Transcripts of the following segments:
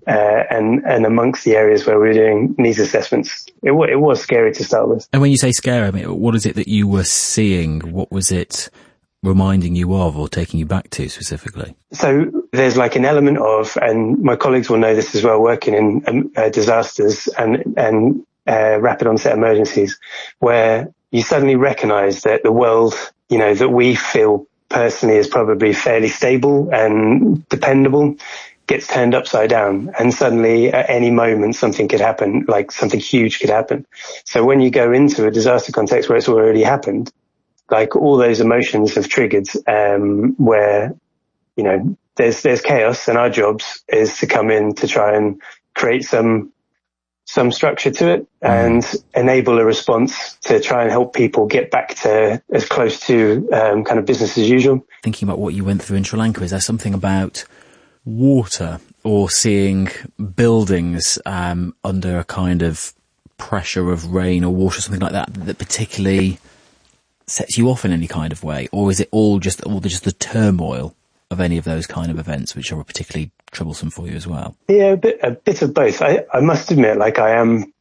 and amongst the areas where we were doing needs assessments, it was scary to start with. And when you say scary, I mean, what is it that you were seeing? What was it reminding you of or taking you back to specifically? So there's like an element of, and my colleagues will know this as well, working in disasters and rapid onset emergencies, where you suddenly recognize that the world, you know, that we feel personally is probably fairly stable and dependable, gets turned upside down, and suddenly at any moment something could happen, like something huge could happen. So when you go into a disaster context where it's already happened, like all those emotions have triggered, where, you know, there's chaos, and our jobs is to come in to try and create some structure to it and enable a response to try and help people get back to as close to kind of business as usual. Thinking about what you went through in Sri Lanka, is there something about water or seeing buildings under a kind of pressure of rain or water, something like that, that particularly sets you off in any kind of way? Or is it all just the turmoil of any of those kind of events which are particularly troublesome for you as well? Yeah, a bit of both. I must admit, like I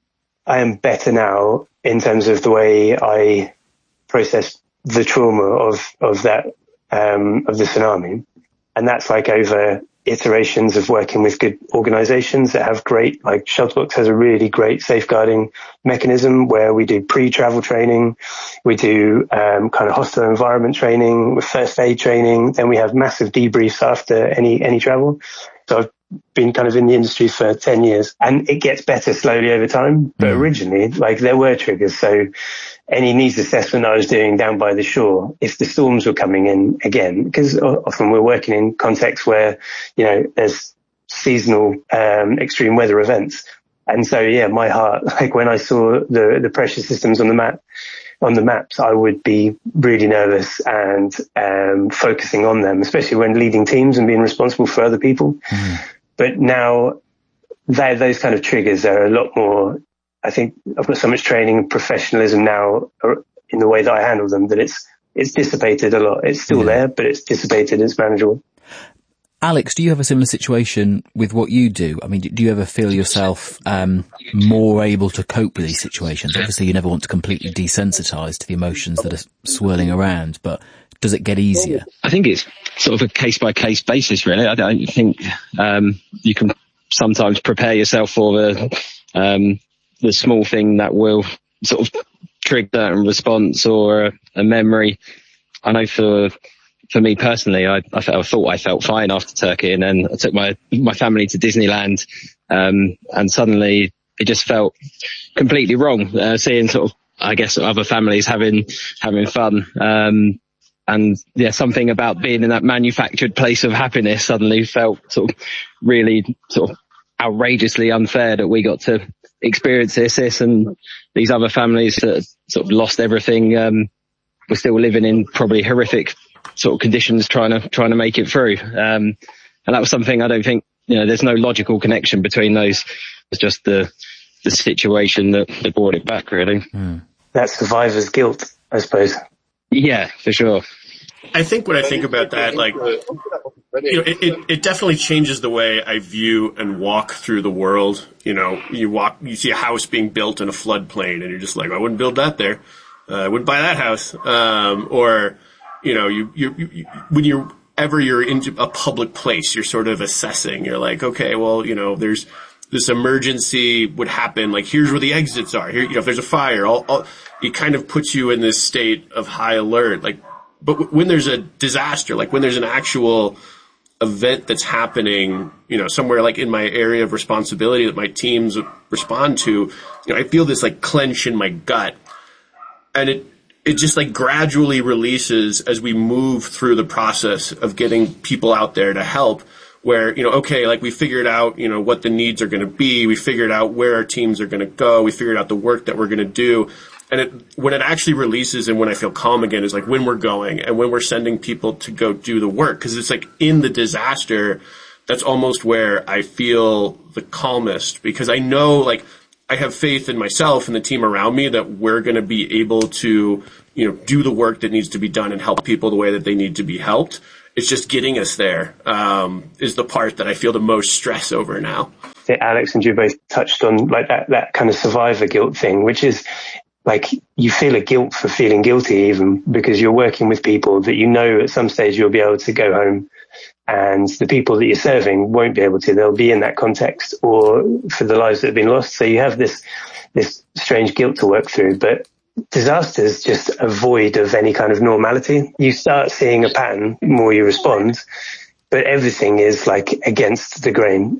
am better now in terms of the way I process the trauma of that, of the tsunami. And that's like over iterations of working with good organizations that have great, like Shuttlebox has a really great safeguarding mechanism where we do pre-travel training, we do kind of hostile environment training, with first aid training, then we have massive debriefs after any travel. So I've been kind of in the industry for 10 years, and it gets better slowly over time. But originally, like, there were triggers. So any needs assessment I was doing down by the shore, if the storms were coming in again, because often we're working in contexts where, you know, there's seasonal extreme weather events. And so, yeah, my heart, like when I saw the pressure systems on the maps, I would be really nervous and focusing on them, especially when leading teams and being responsible for other people. But now those kind of triggers are a lot more, I think I've got so much training and professionalism now in the way that I handle them that it's dissipated a lot. It's still there, but it's dissipated. It's manageable. Alex, do you have a similar situation with what you do? I mean, do you ever feel yourself more able to cope with these situations? Obviously, you never want to completely desensitize to the emotions that are swirling around, but does it get easier? I think it's sort of a case-by-case basis, really. I don't think you can sometimes prepare yourself for the small thing that will sort of trigger a response or a memory. I know for me personally, I thought I felt fine after Turkey, and then I took my family to Disneyland, and suddenly it just felt completely wrong, seeing sort of, I guess, other families having fun. And yeah, something about being in that manufactured place of happiness suddenly felt sort of really sort of outrageously unfair that we got to experience this and these other families that sort of lost everything, were still living in probably horrific sort of conditions trying to make it through. And that was something I don't think, you know, there's no logical connection between those. It's just the situation that brought it back, really. That survivor's guilt, I suppose. Yeah, for sure. I think when I think about that, like, you know, it definitely changes the way I view and walk through the world. You know, you see a house being built in a floodplain and you're just like, I wouldn't build that there. I wouldn't buy that house. Or, you know, when you're into a public place, you're sort of assessing. You're like, okay, well, you know, there's this emergency would happen. Like, here's where the exits are. Here, you know, if there's a fire, it kind of puts you in this state of high alert. Like, but when there's a disaster, like when there's an actual event that's happening, you know, somewhere like in my area of responsibility that my teams respond to, you know, I feel this like clench in my gut, and it just like gradually releases as we move through the process of getting people out there to help, where, you know, okay, like we figured out, you know, what the needs are going to be. We figured out where our teams are going to go. We figured out the work that we're going to do. And when it actually releases and when I feel calm again is like when we're going and when we're sending people to go do the work. Cause it's like in the disaster, that's almost where I feel the calmest, because I know, like, I have faith in myself and the team around me that we're going to be able to, you know, do the work that needs to be done and help people the way that they need to be helped. It's just getting us there, is the part that I feel the most stress over now. that Alex and you both touched on, like that kind of survivor guilt thing, which is like you feel a guilt for feeling guilty even because you're working with people that you know at some stage you'll be able to go home, and the people that you're serving won't be able to. They'll be in that context or for the lives that have been lost. So you have this strange guilt to work through. But disasters just a void of any kind of normality. You start seeing a pattern the more you respond, but everything is like against the grain.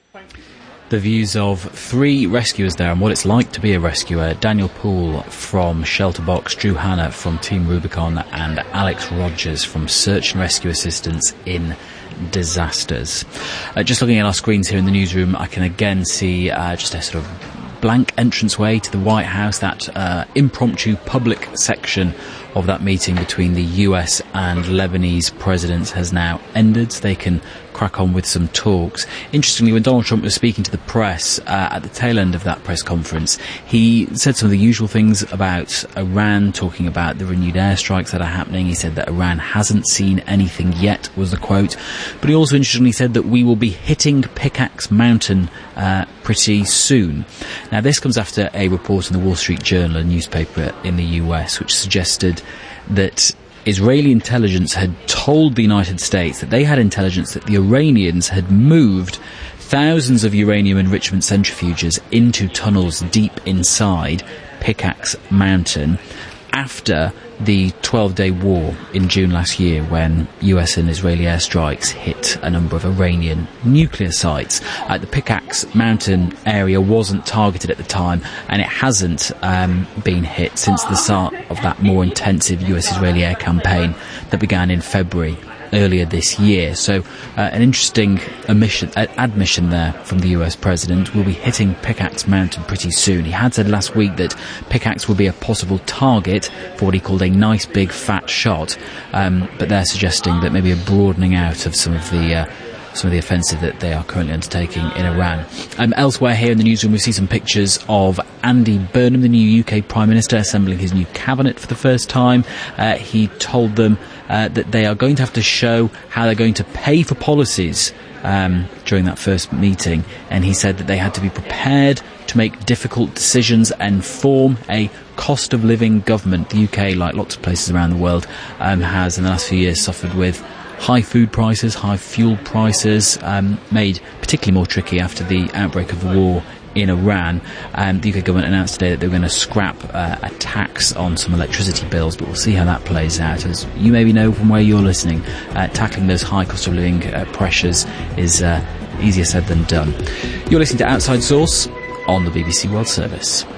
The views of 3 rescuers there and what it's like to be a rescuer. Daniel Poole from Shelterbox, Drew Hanna from Team Rubicon, and Alex Rogers from Search and Rescue Assistance in Disasters. Just looking at our screens here in the newsroom, I can again see just a sort of blank entranceway to the White House. That impromptu public section of that meeting between the US and Lebanese presidents has now ended. They can crack on with some talks. Interestingly, when Donald Trump was speaking to the press at the tail end of that press conference, he said some of the usual things about Iran, talking about the renewed airstrikes that are happening. He said that Iran hasn't seen anything yet, was the quote. But he also interestingly said that we will be hitting Pickaxe Mountain pretty soon. Now, this comes after a report in the Wall Street Journal, a newspaper in the US, which suggested that Israeli intelligence had told the United States that they had intelligence that the Iranians had moved thousands of uranium enrichment centrifuges into tunnels deep inside Pickaxe Mountain after the 12-day war in June last year, when US and Israeli airstrikes hit a number of Iranian nuclear sites. The Pickaxe Mountain area wasn't targeted at the time, and it hasn't been hit since the start of that more intensive US-Israeli air campaign that began in February earlier this year. So an interesting admission there from the US president. We'll be hitting Pickaxe Mountain pretty soon. He had said last week that Pickaxe would be a possible target for what he called a nice big fat shot, but they're suggesting that maybe a broadening out of some of the offensive that they are currently undertaking in Iran. Elsewhere here in the newsroom, we see some pictures of Andy Burnham, the new UK Prime Minister, assembling his new cabinet for the first time. He told them that they are going to have to show how they're going to pay for policies during that first meeting, and he said that they had to be prepared to make difficult decisions and form a cost of living government. The UK, like lots of places around the world, has in the last few years suffered with high food prices, high fuel prices, made particularly more tricky after the outbreak of the war in Iran. The UK government announced today that they were going to scrap a tax on some electricity bills, but we'll see how that plays out. As you maybe know from where you're listening, tackling those high cost of living pressures is easier said than done. You're listening to Outside Source on the BBC World Service.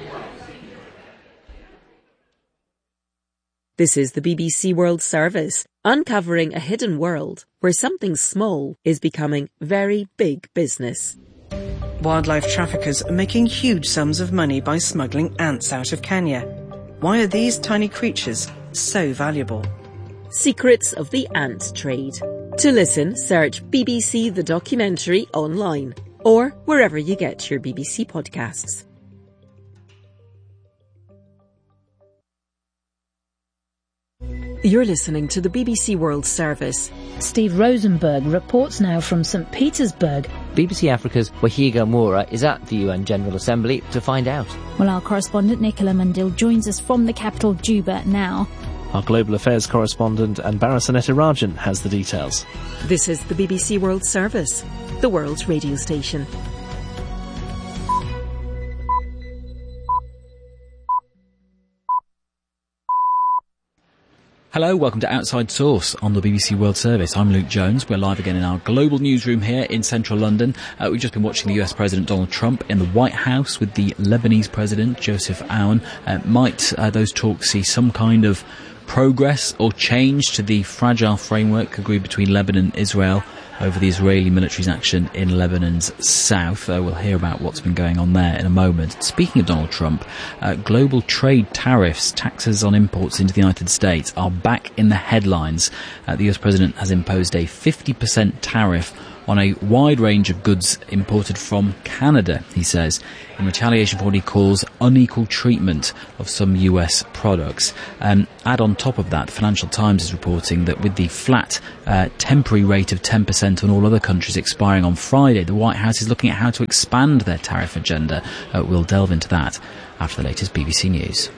This is the BBC World Service, uncovering a hidden world where something small is becoming very big business. Wildlife traffickers are making huge sums of money by smuggling ants out of Kenya. Why are these tiny creatures so valuable? Secrets of the ant trade. To listen, search BBC The Documentary online or wherever you get your BBC podcasts. You're listening to the BBC World Service. Steve Rosenberg reports now from St. Petersburg. BBC Africa's Wahiga Moura is at the UN General Assembly to find out. Well, our correspondent Nicola Mundil joins us from the capital Juba now. Our Global Affairs correspondent Anbara Sanetirajan has the details. This is the BBC World Service, the world's radio station. Hello, welcome to Outside Source on the BBC World Service. I'm Luke Jones. We're live again in our global newsroom here in central London. We've just been watching the US President Donald Trump in the White House with the Lebanese President Joseph Aoun. Might those talks see some kind of progress or change to the fragile framework agreed between Lebanon and Israel over the Israeli military's action in Lebanon's south? We'll hear about what's been going on there in a moment. Speaking of Donald Trump, global trade tariffs, taxes on imports into the United States, are back in the headlines. The US President has imposed a 50% tariff on a wide range of goods imported from Canada, he says, in retaliation for what he calls unequal treatment of some US products. Add on top of that, the Financial Times is reporting that with the flat temporary rate of 10% on all other countries expiring on Friday, the White House is looking at how to expand their tariff agenda. We'll delve into that after the latest BBC News.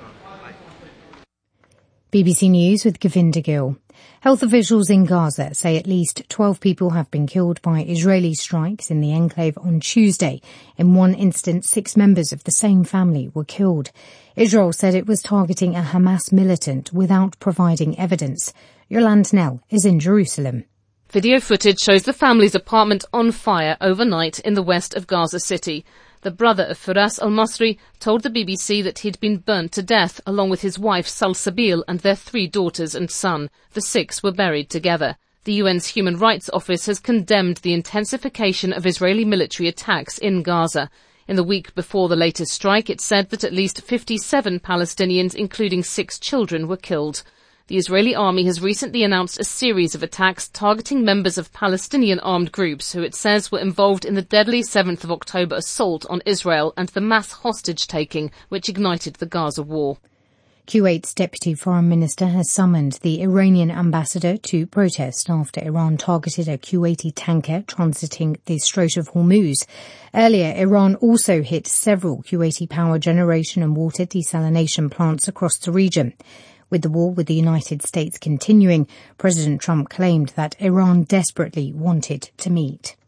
BBC News with Govinda Gill. Health officials in Gaza say at least 12 people have been killed by Israeli strikes in the enclave on Tuesday. In one instance, 6 members of the same family were killed. Israel said it was targeting a Hamas militant without providing evidence. Yolande Nell is in Jerusalem. Video footage shows the family's apartment on fire overnight in the west of Gaza City. The brother of Firas al-Masri told the BBC that he'd been burnt to death along with his wife Salsabil and their 3 daughters and son. The 6 were buried together. The UN's Human Rights Office has condemned the intensification of Israeli military attacks in Gaza. In the week before the latest strike, it said that at least 57 Palestinians, including 6 children, were killed. The Israeli army has recently announced a series of attacks targeting members of Palestinian armed groups who it says were involved in the deadly 7th of October assault on Israel and the mass hostage-taking which ignited the Gaza war. Kuwait's Deputy Foreign Minister has summoned the Iranian ambassador to protest after Iran targeted a Kuwaiti tanker transiting the Strait of Hormuz. Earlier, Iran also hit several Kuwaiti power generation and water desalination plants across the region. With the war with the United States continuing, President Trump claimed that Iran desperately wanted to meet.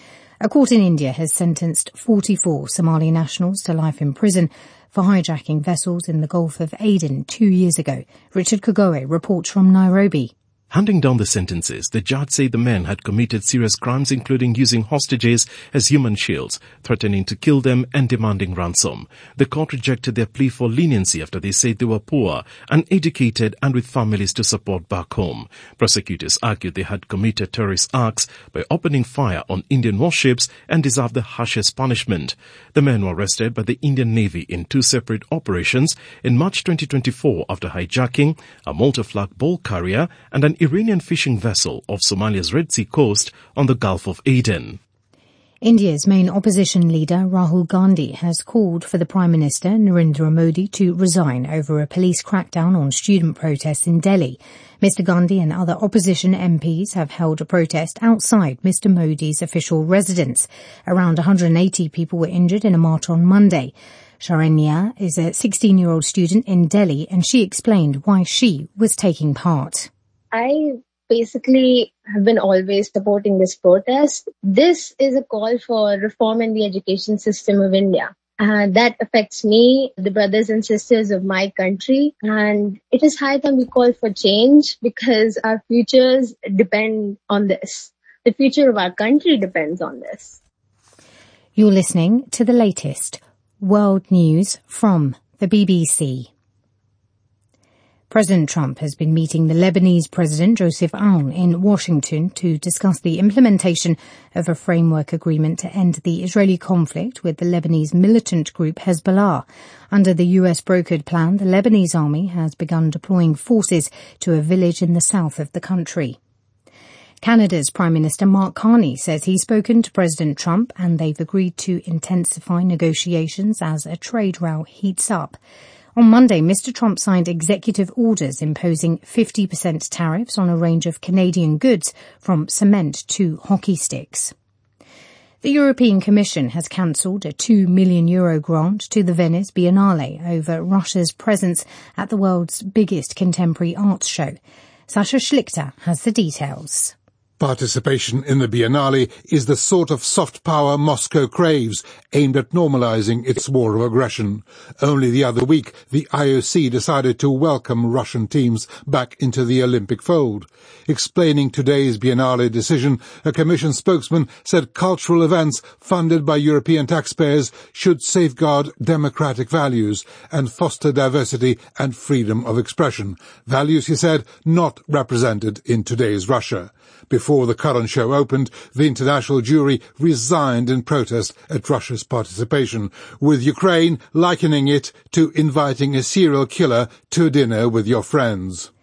A court in India has sentenced 44 Somali nationals to life in prison for hijacking vessels in the Gulf of Aden 2 years ago. Richard Kagoe reports from Nairobi. Handing down the sentences, the judge said the men had committed serious crimes, including using hostages as human shields, threatening to kill them and demanding ransom. The court rejected their plea for leniency after they said they were poor, uneducated and with families to support back home. Prosecutors argued they had committed terrorist acts by opening fire on Indian warships and deserved the harshest punishment. The men were arrested by the Indian Navy in 2 separate operations in March 2024 after hijacking a Malta-flag ball carrier and an Iranian fishing vessel off Somalia's Red Sea coast on the Gulf of Aden. India's main opposition leader, Rahul Gandhi, has called for the Prime Minister, Narendra Modi, to resign over a police crackdown on student protests in Delhi. Mr. Gandhi and other opposition MPs have held a protest outside Mr. Modi's official residence. Around 180 people were injured in a march on Monday. Sharanya is a 16-year-old student in Delhi, and she explained why she was taking part. I basically have been always supporting this protest. This is a call for reform in the education system of India. That affects me, the brothers and sisters of my country. And it is high time we call for change because our futures depend on this. The future of our country depends on this. You're listening to the latest world news from the BBC. President Trump has been meeting the Lebanese President Joseph Aoun in Washington to discuss the implementation of a framework agreement to end the Israeli conflict with the Lebanese militant group Hezbollah. Under the US-brokered plan, the Lebanese army has begun deploying forces to a village in the south of the country. Canada's Prime Minister Mark Carney says he's spoken to President Trump and they've agreed to intensify negotiations as a trade row heats up. On Monday, Mr. Trump signed executive orders imposing 50% tariffs on a range of Canadian goods, from cement to hockey sticks. The European Commission has cancelled a €2 million grant to the Venice Biennale over Russia's presence at the world's biggest contemporary arts show. Sasha Schlichter has the details. Participation in the Biennale is the sort of soft power Moscow craves, aimed at normalizing its war of aggression. Only the other week, the IOC decided to welcome Russian teams back into the Olympic fold. Explaining today's Biennale decision, a Commission spokesman said cultural events funded by European taxpayers should safeguard democratic values and foster diversity and freedom of expression. Values, he said, not represented in today's Russia. Before the current show opened, the international jury resigned in protest at Russia's participation, with Ukraine likening it to inviting a serial killer to dinner with your friends.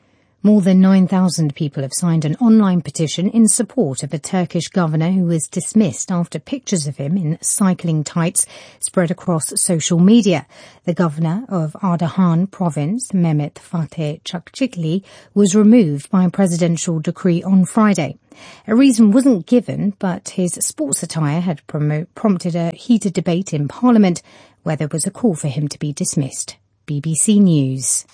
More than 9,000 people have signed an online petition in support of a Turkish governor who was dismissed after pictures of him in cycling tights spread across social media. The governor of Ardahan province, Mehmet Fatih Çakçıklı, was removed by a presidential decree on Friday. A reason wasn't given, but his sports attire had prompted a heated debate in Parliament where there was a call for him to be dismissed. BBC News.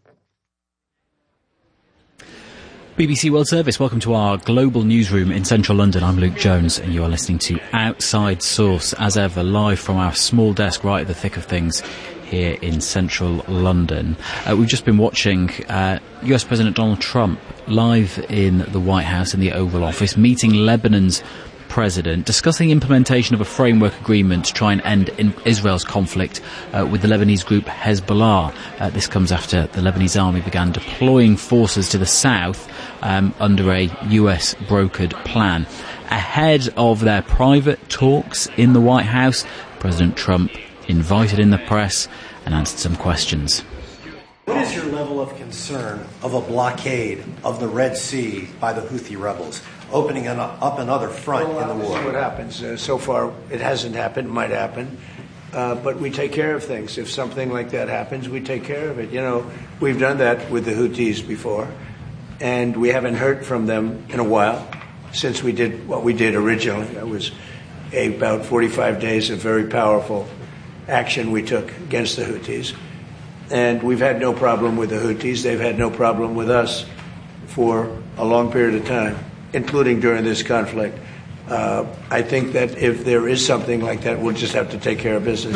BBC World Service, welcome to our global newsroom in central London. I'm Luke Jones and you are listening to Outside Source, as ever, live from our small desk right at the thick of things here in central London. We've just been watching US President Donald Trump live in the White House in the Oval Office, meeting Lebanon's president, discussing implementation of a framework agreement to try and end Israel's conflict with the Lebanese group Hezbollah. This comes after the Lebanese army began deploying forces to the south under a US brokered plan. Ahead of their private talks in the White House, President Trump invited in the press and answered some questions. What is your level of concern of a blockade of the Red Sea by the Houthi rebels, opening up another front in the war? We'll see what happens. So far, it hasn't happened. It might happen. But we take care of things. If something like that happens, we take care of it. You know, we've done that with the Houthis before, and we haven't heard from them in a while since we did what we did originally. That was about 45 days of very powerful action we took against the Houthis. And we've had no problem with the Houthis. They've had no problem with us for a long period of time, including during this conflict. I think that if there is something like that, we'll just have to take care of business.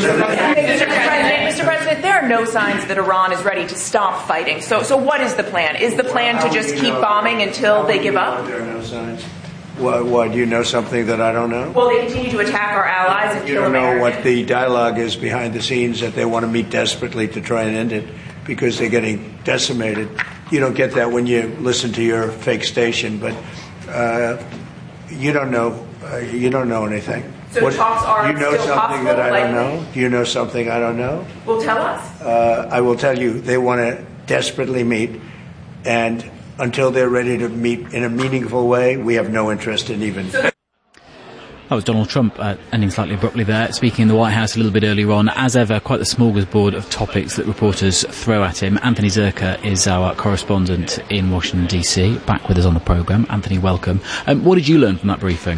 Mr. President, there are no signs that Iran is ready to stop fighting. So what is the plan? Is the plan to just keep bombing until they give up? There are no signs. Why, do you know something that I don't know? Well, they continue to attack our allies and you don't know what the dialogue is behind the scenes, that they want to meet desperately to try and end it because they're getting decimated. You don't get that when you listen to your fake station, but you don't know. You don't know anything. So talks are you know still something possible, that I don't know? Do you know something I don't know? Well, tell us. I will tell you. They want to desperately meet, and until they're ready to meet in a meaningful way, we have no interest in even. That was Donald Trump ending slightly abruptly there, speaking in the White House a little bit earlier on. As ever, quite the smorgasbord of topics that reporters throw at him. Anthony Zerka is our correspondent in Washington, D.C., back with us on the programme. Anthony, welcome. What did you learn from that briefing?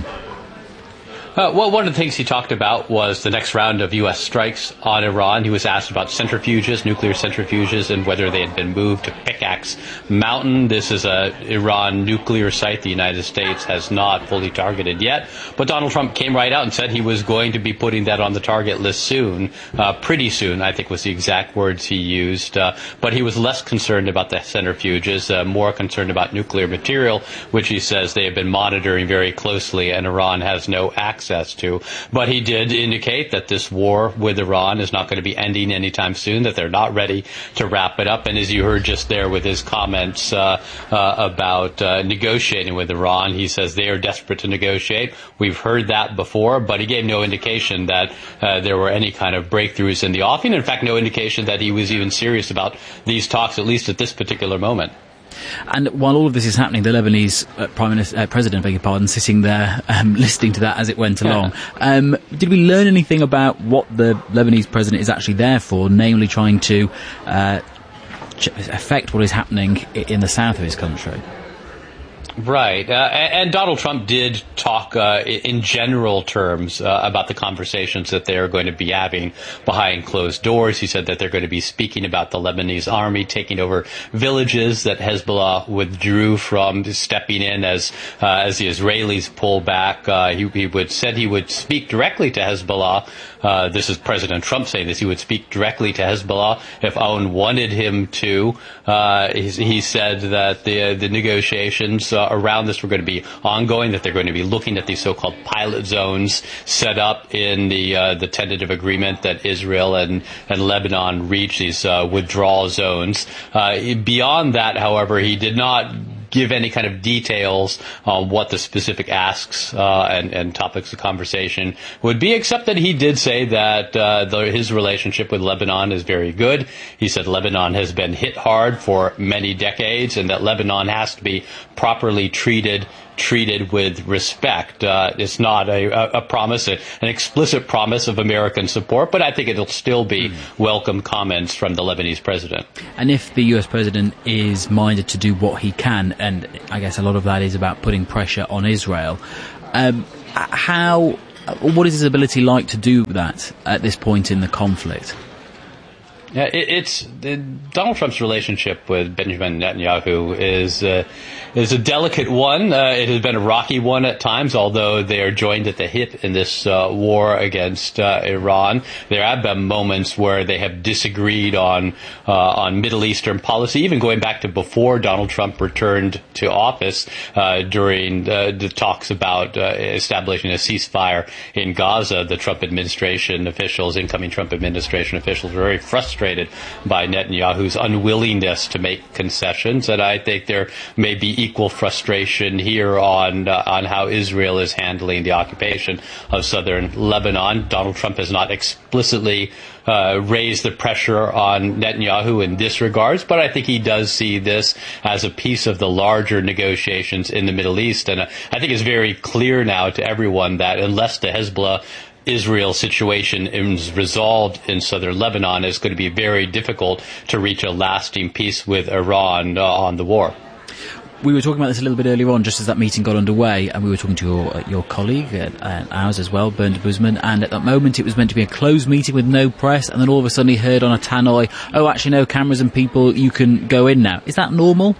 Well, one of the things he talked about was the next round of U.S. strikes on Iran. He was asked about centrifuges, nuclear centrifuges, and whether they had been moved to Pickaxe Mountain. This is a Iran nuclear site the United States has not fully targeted yet. But Donald Trump came right out and said he was going to be putting that on the target list soon, pretty soon, I think was the exact words he used. But he was less concerned about the centrifuges, more concerned about nuclear material, which he says they have been monitoring very closely and Iran has no access to. But he did indicate that this war with Iran is not going to be ending anytime soon, that they're not ready to wrap it up. And as you heard just there with his comments about negotiating with Iran, he says they are desperate to negotiate. We've heard that before, but he gave no indication that there were any kind of breakthroughs in the offing. In fact, no indication that he was even serious about these talks, at least at this particular moment. And while all of this is happening, the Lebanese president, sitting there listening to that as it went along. Did we learn anything about what the Lebanese president is actually there for, namely trying to affect what is happening in the south of his country? Right. And Donald Trump did talk in general terms about the conversations that they are going to be having behind closed doors. He said that they're going to be speaking about the Lebanese army taking over villages that Hezbollah withdrew from, stepping in as the Israelis pull back. He said he would speak directly to Hezbollah. This is President Trump saying this. He would speak directly to Hezbollah if Aoun wanted him to. He said that the negotiations around this were going to be ongoing, that they're going to be looking at these so-called pilot zones set up in the tentative agreement that Israel and Lebanon reached, these withdrawal zones. Beyond that, however, he did not give any kind of details on what the specific asks and topics of conversation would be, except that he did say that his relationship with Lebanon is very good. He said Lebanon has been hit hard for many decades and that Lebanon has to be properly treated with respect. It's not a promise, an explicit promise of American support, but I think it'll still be welcome comments from the Lebanese president. And if the US president is minded to do what he can, and I guess a lot of that is about putting pressure on Israel, what is his ability like to do that at this point in the conflict? Yeah, Donald Trump's relationship with Benjamin Netanyahu is a delicate one. It has been a rocky one at times, although they are joined at the hip in this war against Iran. There have been moments where they have disagreed on Middle Eastern policy, even going back to before Donald Trump returned to office during the talks about establishing a ceasefire in Gaza. The Trump administration officials, incoming Trump administration officials, were very frustrated by Netanyahu's unwillingness to make concessions, and I think there may be equal frustration here on how Israel is handling the occupation of southern Lebanon. Donald Trump has not explicitly raised the pressure on Netanyahu in this regards, but I think he does see this as a piece of the larger negotiations in the Middle East, and I think it's very clear now to everyone that unless the Hezbollah Israel situation is resolved in southern Lebanon, it's going to be very difficult to reach a lasting peace with Iran on the war. We were talking about this a little bit earlier on, just as that meeting got underway, and we were talking to your colleague, ours as well, Bernd Busman, and at that moment it was meant to be a closed meeting with no press, and then all of a sudden he heard on a tannoy, oh, actually no cameras and people, you can go in now. Is that normal?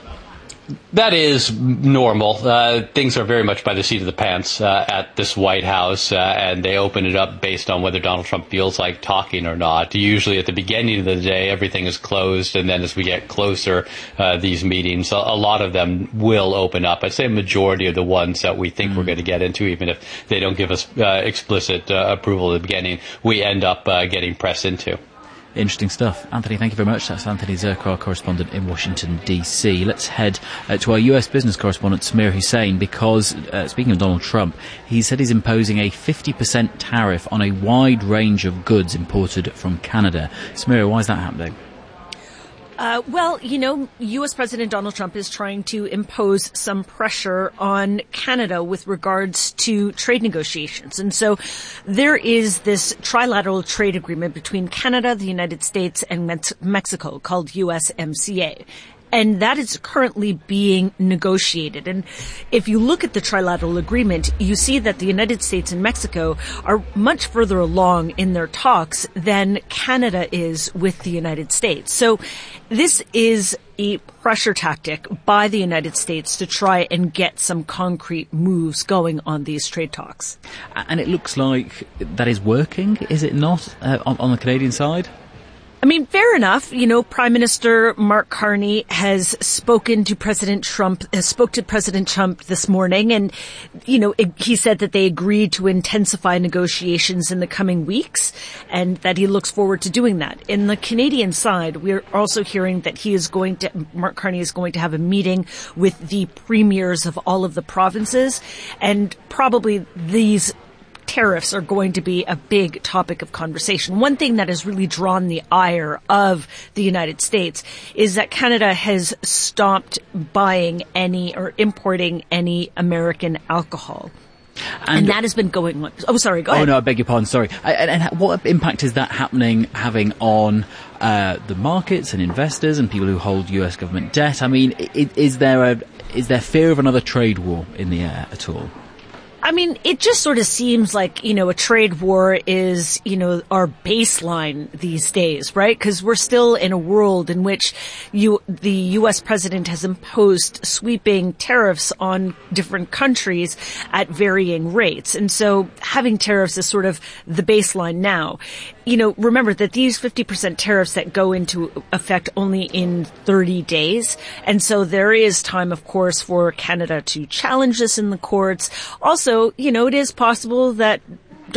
That is normal. Things are very much by the seat of the pants at this White House, and they open it up based on whether Donald Trump feels like talking or not. Usually at the beginning of the day, everything is closed, and then as we get closer, these meetings, a lot of them will open up. I'd say a majority of the ones that we think we're going to get into, even if they don't give us explicit approval at the beginning, we end up getting pressed into. Interesting stuff. Anthony, thank you very much. That's Anthony Zirk, our correspondent in Washington, D.C. Let's head to our US business correspondent, Samir Hussain, because, speaking of Donald Trump, he said he's imposing a 50% tariff on a wide range of goods imported from Canada. Samir, why is that happening? Well, U.S. President Donald Trump is trying to impose some pressure on Canada with regards to trade negotiations. And so there is this trilateral trade agreement between Canada, the United States, and Mexico called USMCA. And that is currently being negotiated. And if you look at the trilateral agreement, you see that the United States and Mexico are much further along in their talks than Canada is with the United States. So this is a pressure tactic by the United States to try and get some concrete moves going on these trade talks. And it looks like that is working, is it not, on the Canadian side? I mean, fair enough. Prime Minister Mark Carney has spoken to President Trump, spoke to President Trump this morning, and, he said that they agreed to intensify negotiations in the coming weeks, and that he looks forward to doing that. In the Canadian side, we're also hearing that Mark Carney is going to have a meeting with the premiers of all of the provinces, and probably these tariffs are going to be a big topic of conversation. One thing that has really drawn the ire of the United States is that Canada has stopped buying any or importing any American alcohol. And that has been going on. Oh, sorry, go ahead. Oh, no, I beg your pardon, sorry. And what impact is that having on the markets and investors and people who hold US government debt? I mean, is there fear of another trade war in the air at all? I mean, it just sort of seems like, a trade war is, our baseline these days, right? Because we're still in a world in which the U.S. president has imposed sweeping tariffs on different countries at varying rates. And so having tariffs is sort of the baseline now. Remember that these 50% tariffs that go into effect only in 30 days. And so there is time, of course, for Canada to challenge this in the courts. Also, it is possible that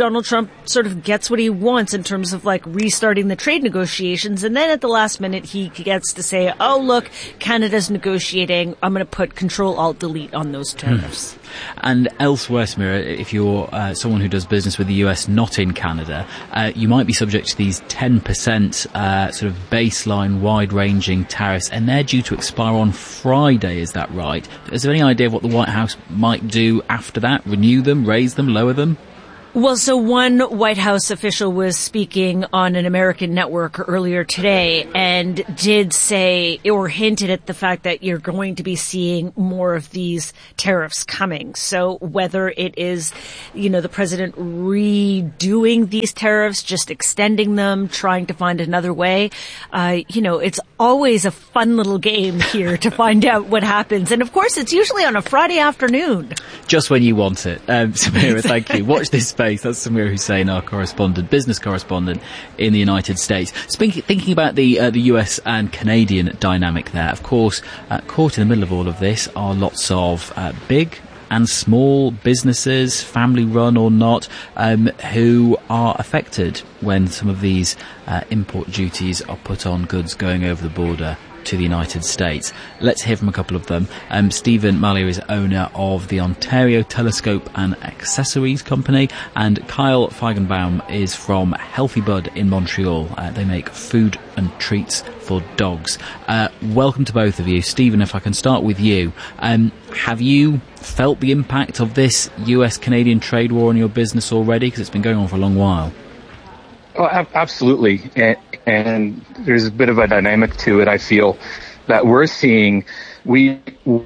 Donald Trump sort of gets what he wants in terms of like restarting the trade negotiations. And then at the last minute, he gets to say, oh, look, Canada's negotiating. I'm going to put Control-Alt-Delete on those tariffs. And elsewhere, Samira, if you're someone who does business with the US, not in Canada, you might be subject to these 10% sort of baseline wide-ranging tariffs, and they're due to expire on Friday, is that right? Is there any idea of what the White House might do after that? Renew them, raise them, lower them? Well, so one White House official was speaking on an American network earlier today and did say or hinted at the fact that you're going to be seeing more of these tariffs coming. So whether it is, the president redoing these tariffs, just extending them, trying to find another way, it's always a fun little game here to find out what happens. And of course, it's usually on a Friday afternoon. Just when you want it. Samira, thank you. Watch this space. That's Samira Hussain, our business correspondent in the United States. Thinking about the US and Canadian dynamic there, of course, caught in the middle of all of this are lots of big and small businesses, family run or not, who are affected when some of these import duties are put on goods going over the border to the United States. Let's hear from a couple of them. Stephen Mallier is owner of the Ontario Telescope and Accessories Company, and Kyle Feigenbaum is from Healthy Bud in Montreal. They make food and treats for dogs. Welcome to both of you. Stephen, if I can start with you. Have you felt the impact of this US-Canadian trade war on your business already? Because it's been going on for a long while. Oh, absolutely. And there's a bit of a dynamic to it, I feel, that we're seeing. We're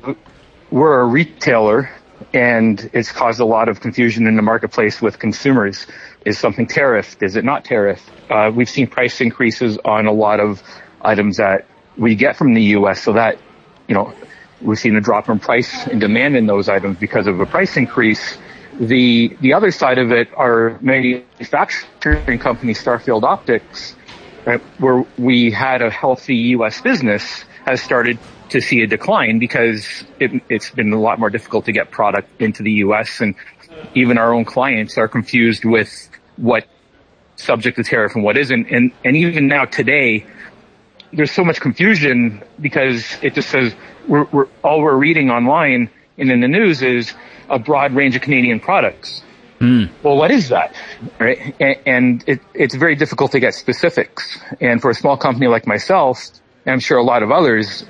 a retailer, and it's caused a lot of confusion in the marketplace with consumers. Is something tariffed? Is it not tariffed? We've seen price increases on a lot of items that we get from the U.S., so that, we've seen a drop in price and demand in those items because of a price increase. The other side of it, our manufacturing company, Starfield Optics, right, where we had a healthy U.S. business, has started to see a decline because it's been a lot more difficult to get product into the U.S. And even our own clients are confused with what subject to tariff and what isn't. And even now today, there's so much confusion because it just says all we're reading online and in the news is a broad range of Canadian products. Well, what is that? Right? And it's very difficult to get specifics. And for a small company like myself, and I'm sure a lot of others,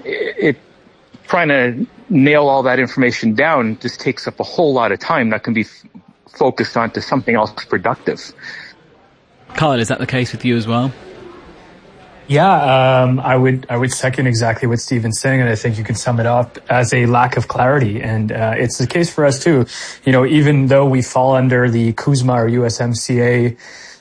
trying to nail all that information down just takes up a whole lot of time that can be focused onto something else productive. Kyle, is that the case with you as well? Yeah, I would second exactly what Stephen's saying, and I think you can sum it up as a lack of clarity. And it's the case for us too. Even though we fall under the CUSMA or USMCA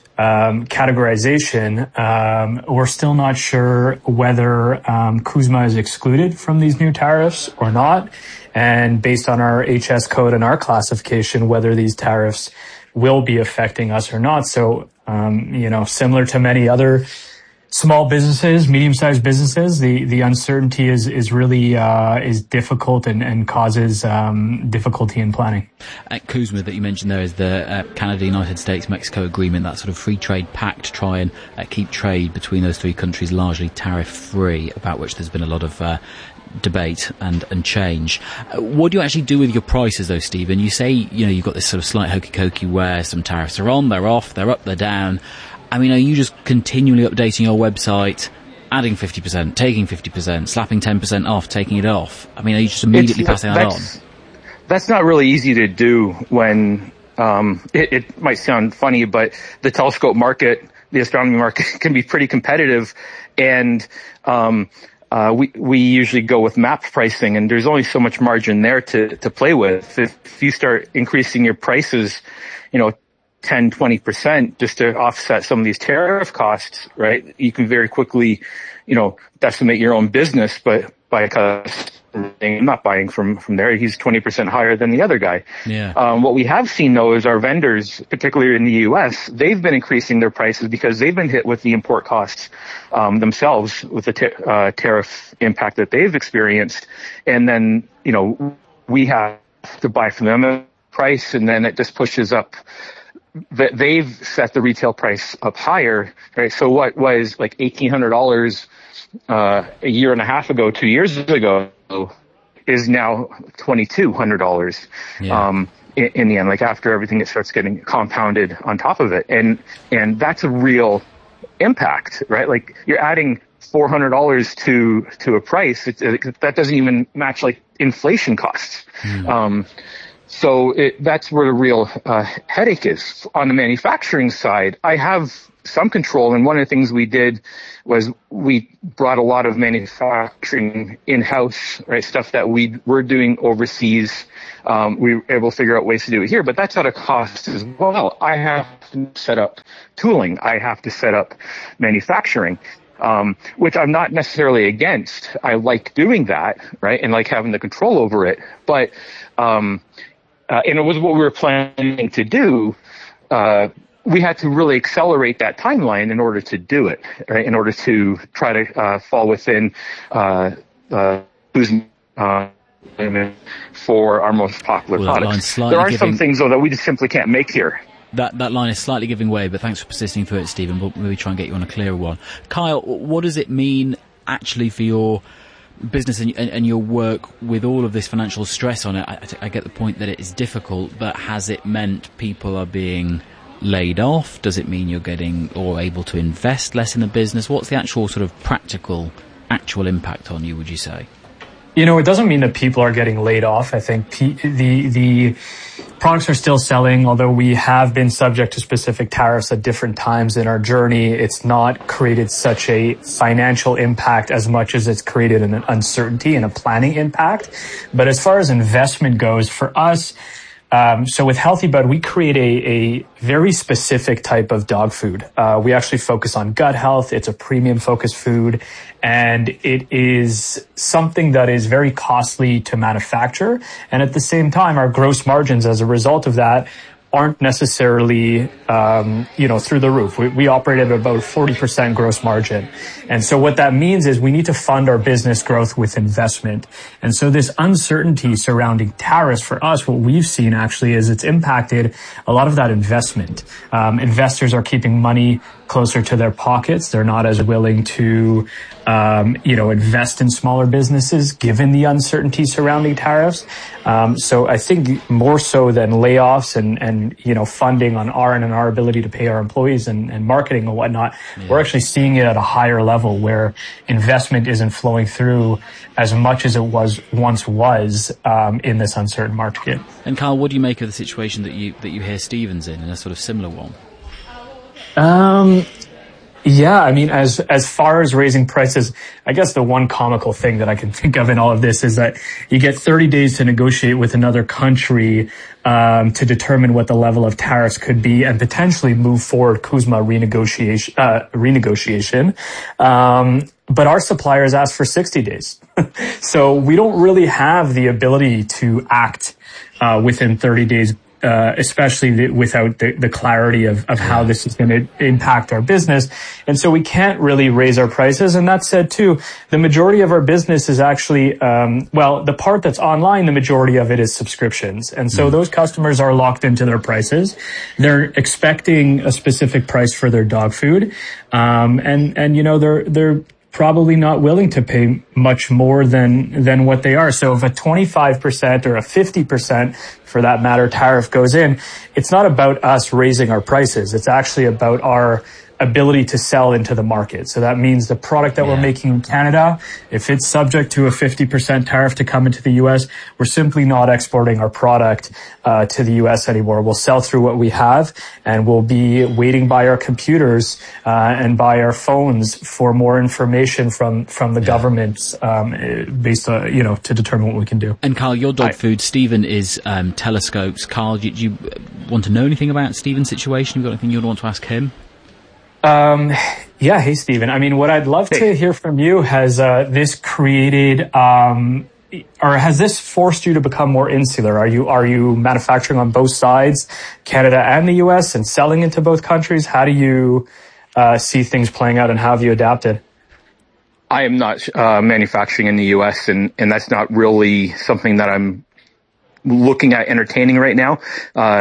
categorization, we're still not sure whether CUSMA is excluded from these new tariffs or not. And based on our HS code and our classification, whether these tariffs will be affecting us or not. So, similar to many other small businesses, medium-sized businesses, the uncertainty is really difficult and causes difficulty in planning. CUSMA that you mentioned there is the Canada, United States, Mexico agreement, that sort of free trade pact to try and keep trade between those three countries largely tariff-free, about which there's been a lot of debate and change. What do you actually do with your prices though, Stephen? You say, you've got this sort of slight hokey-cokey where some tariffs are on, they're off, they're up, they're down. I mean, are you just continually updating your website, adding 50%, taking 50%, slapping 10% off, taking it off? I mean, are you just immediately passing that on? That's not really easy to do when, it might sound funny, but the telescope market, the astronomy market can be pretty competitive. And, we usually go with map pricing, and there's only so much margin there to play with. If you start increasing your prices, 10, 20% just to offset some of these tariff costs, right? You can very quickly, decimate your own business, but by I'm not buying from there. He's 20% higher than the other guy. Yeah. What we have seen though is our vendors, particularly in the U.S., they've been increasing their prices because they've been hit with the import costs, themselves with the tariff impact that they've experienced. And then, we have to buy from them a price, and then it just pushes up they've set the retail price up higher, right? So what was like $1,800 a year and a half ago, 2 years ago, is now $2,200 in the end. Like after everything, it starts getting compounded on top of it, and that's a real impact, right? Like you're adding $400 to a price that doesn't even match like inflation costs. So that's where the real headache is. On the manufacturing side, I have some control, and one of the things we did was we brought a lot of manufacturing in-house, right? Stuff that we were doing overseas. We were able to figure out ways to do it here, but that's at a cost as well. I have to set up tooling. I have to set up manufacturing. Which I'm not necessarily against. I like doing that, right? And like having the control over it. But, and it was what we were planning to do. We had to really accelerate that timeline in order to do it, right? In order to try to, fall within, for our most popular products. There are some things though that we just simply can't make here. That line is slightly giving way, but thanks for persisting through it, Stephen. We'll maybe try and get you on a clearer one. Kyle, what does it mean actually for your business and your work with all of this financial stress on it? I get the point that it is difficult, but has it meant people are being laid off? Does it mean you're getting or able to invest less in the business? What's the actual sort of practical, actual impact on you, would you say? You know, it doesn't mean that people are getting laid off. I think the products are still selling, although we have been subject to specific tariffs at different times in our journey. It's not created such a financial impact as much as it's created an uncertainty and a planning impact. But as far as investment goes, for us, so with Healthy Bud, we create a very specific type of dog food. We actually focus on gut health. It's a premium focused food, and it is something that is very costly to manufacture. And at the same time, our gross margins as a result of that aren't necessarily, through the roof. We operate at about 40% gross margin. And so what that means is we need to fund our business growth with investment. And so this uncertainty surrounding tariffs for us, what we've seen actually is it's impacted a lot of that investment. Investors are keeping money closer to their pockets. They're not as willing to, invest in smaller businesses given the uncertainty surrounding tariffs. So I think more so than layoffs and funding on our ability to pay our employees and marketing and whatnot, we're actually seeing it at a higher level where investment isn't flowing through as much as it once was in this uncertain market. And Kyle, what do you make of the situation that you hear Stephen's in a sort of similar one? Yeah, I mean, as far as raising prices, I guess the one comical thing that I can think of in all of this is that you get 30 days to negotiate with another country to determine what the level of tariffs could be and potentially move forward CUSMA renegotiation. But our suppliers ask for 60 days. So we don't really have the ability to act within 30 days. Especially without the clarity of how this is going to impact our business. And so we can't really raise our prices. And that said, too, the majority of our business is actually, the part that's online, the majority of it is subscriptions. And so those customers are locked into their prices. They're expecting a specific price for their dog food. They're probably not willing to pay much more than what they are. So if a 25% or a 50%, for that matter, tariff goes in, it's not about us raising our prices. It's actually about our ability to sell into the market. So that means the product that we're making in Canada, if it's subject to a 50% tariff to come into the US, we're simply not exporting our product to the US anymore. We'll sell through what we have, and we'll be waiting by our computers and by our phones for more information from the governments based on, to determine what we can do. And Carl, your dog food, Stephen, is Telescopes. Carl, do you want to know anything about Stephen's situation? You got anything you'd want to ask him? Hey, Stephen. I mean, what I'd love to hear from you, has this created, or has this forced you to become more insular? Are you manufacturing on both sides, Canada and the US, and selling into both countries? How do you see things playing out, and how have you adapted? I am not manufacturing in the US, and that's not really something that I'm looking at entertaining right now.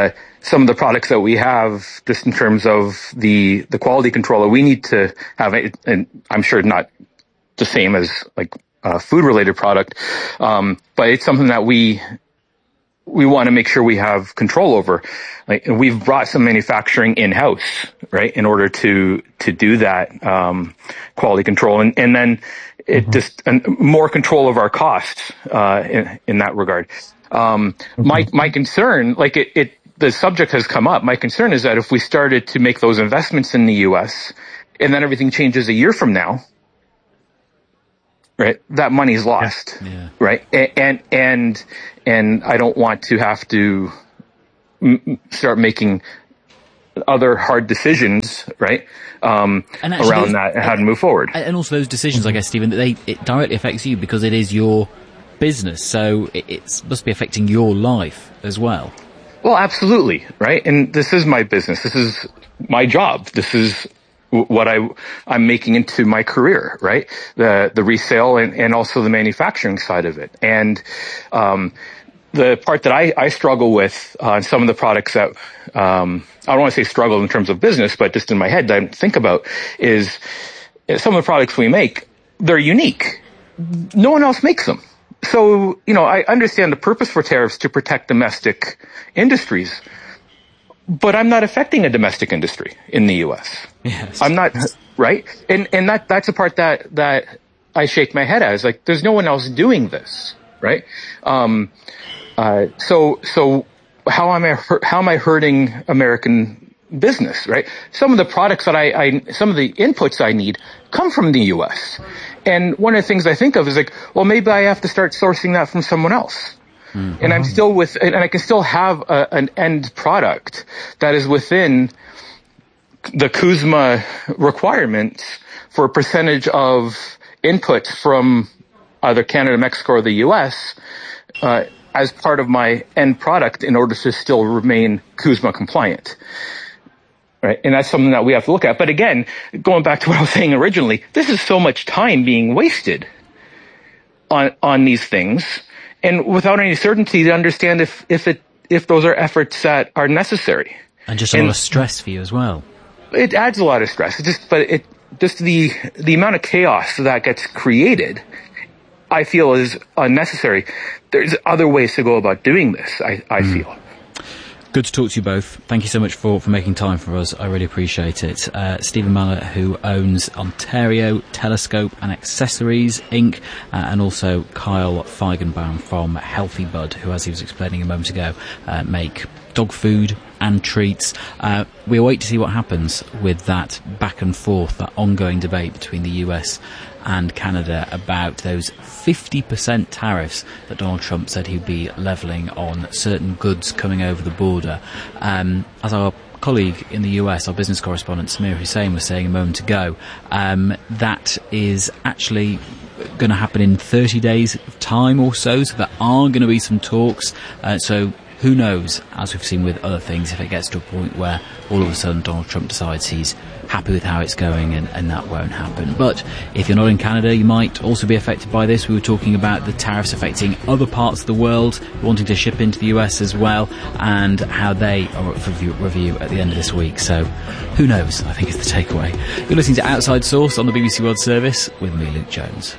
some of the products that we have, just in terms of the quality control, we need to have it, and I'm sure not the same as like a food related product, but it's something that we want to make sure we have control over. Like, we've brought some manufacturing in-house, right, in order to do that quality control, and then it just more control of our costs in that regard. My concern, like the subject has come up. My concern is that if we started to make those investments in the U.S. and then everything changes a year from now, right, that money's lost, right? And I don't want to have to start making other hard decisions, right, around that and how to move forward. And also those decisions, I guess, Stephen, that it directly affects you because it is your business, so it must be affecting your life as well. Well, absolutely, right? And this is my business. This is my job. This is what I'm making into my career, right? The resale and also the manufacturing side of it. And the part that I struggle with on some of the products that I don't want to say struggle in terms of business, but just in my head that I think about is some of the products we make, they're unique. No one else makes them. So, I understand the purpose for tariffs to protect domestic industries, but I'm not affecting a domestic industry in the U.S. Yes. I'm not, right? And that's the part that I shake my head at. Is like, there's no one else doing this, right? So how am I hurting American business, right? Some of the products that some of the inputs I need come from the U.S. And one of the things I think of is like, well, maybe I have to start sourcing that from someone else. Mm-hmm. And I'm still and I can still have an end product that is within the CUSMA requirements for a percentage of inputs from either Canada, Mexico, or the U.S., as part of my end product in order to still remain CUSMA compliant. Right. And that's something that we have to look at. But again, going back to what I was saying originally, this is so much time being wasted on these things, and without any certainty to understand if those are efforts that are necessary. And just a lot of stress for you as well. It adds a lot of stress. Just the amount of chaos that gets created, I feel, is unnecessary. There's other ways to go about doing this, I feel. Good to talk to you both. Thank you so much for making time for us. I really appreciate it. Stephen Mallett, who owns Ontario Telescope and Accessories Inc., and also Kyle Feigenbaum from Healthy Bud, who, as he was explaining a moment ago, make dog food and treats. We await to see what happens with that back and forth, that ongoing debate between the US and Canada about those 50% tariffs that Donald Trump said he'd be levelling on certain goods coming over the border. As our colleague in the US, our business correspondent Samir Hussain was saying a moment ago, that is actually going to happen in 30 days time or so there are going to be some talks. So who knows, as we've seen with other things, if it gets to a point where all of a sudden Donald Trump decides he's happy with how it's going and that won't happen. But if you're not in Canada, you might also be affected by this. We were talking about the tariffs affecting other parts of the world wanting to ship into the US as well, and how they are up for review at the end of this week. So who knows, I think is the takeaway. You're listening to Outside Source on the BBC World Service with me, Luke Jones.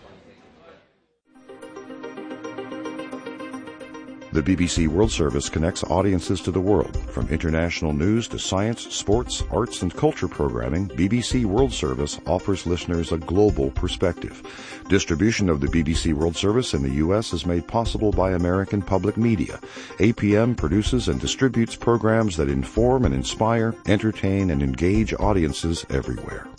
The BBC World Service connects audiences to the world. From international news to science, sports, arts, and culture programming, BBC World Service offers listeners a global perspective. Distribution of the BBC World Service in the U.S. is made possible by American Public Media. APM produces and distributes programs that inform and inspire, entertain, and engage audiences everywhere.